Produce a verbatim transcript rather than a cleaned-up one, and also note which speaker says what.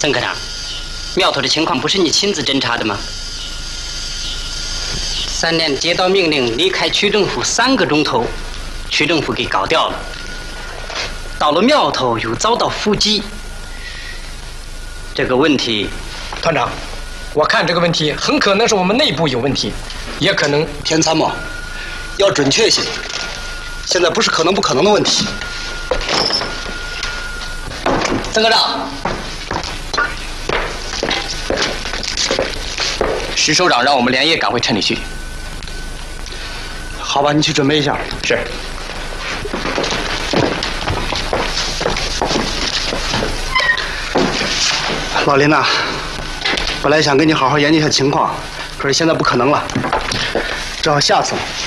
Speaker 1: 曾科长，苗头的情况不是你亲自侦查的吗？三连接到命令离开区政府三个钟头，区政府给搞掉了。到了苗头又遭到伏击，这个问题，
Speaker 2: 团长，我看这个问题很可能是我们内部有问题，也可能
Speaker 3: 田参谋要准确些，现在不是可能不可能的问题。
Speaker 1: 曾科长，
Speaker 4: 石首长让我们连夜赶回城里去。
Speaker 3: 好吧，你去准备一下。
Speaker 2: 是。
Speaker 3: 老林呐，本来想跟你好好研究一下情况，可是现在不可能了，只好下次了。